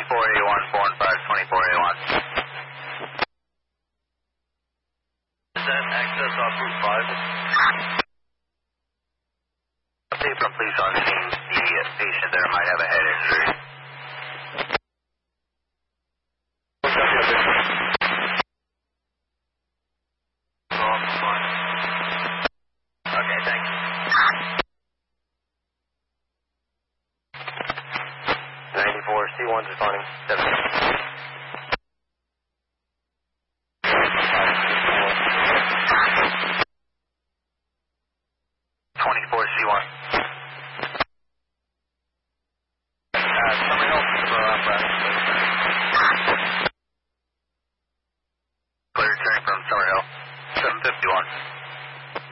24A1, 415, 24A1. Is that access off Route 5? Update from police on scene. The patient there might have a head injury. Okay, thanks. 94, C1's responding. 7. 24 C1.